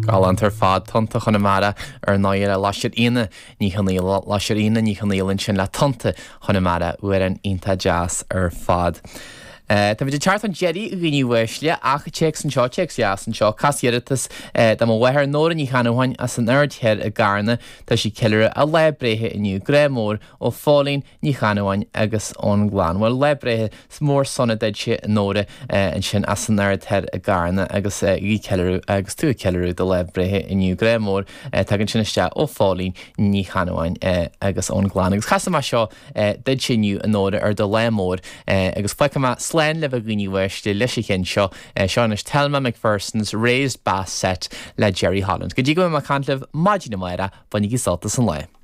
Galant ar fad tanta chunamara ar náir a lasir ina ní chaníil lasir ina ní chanílann sin le tanta chunamara uair an inta jazz ar fad. Tá bhí teart an Jerry ghuiní weisle ach checks an seo checks an seo casíiritas dá bhhair nóra ní chanáhain as an airtheir a garna tá sí ceile a lebréthe inniu grémór ó fálín ní chanáhain agus ón gláán. Bhfuil lebréthe mór sonna deid sé nóra an sin as an airtheir a garna agus í ceile agus tú ceile de lebréthe inniu grémór tugann sin iste ó fálín ní chanáhain agus ón gláán. Agus chasa seo deid sinniu an nóra ar do lémór agus feice Slen le bhagúní weiste leis chin seo seanis Thelma McPherson's Raised Bass Set le Jerry Holland. Go dtí go má cantleh maidin na maira ban ní saltas an le.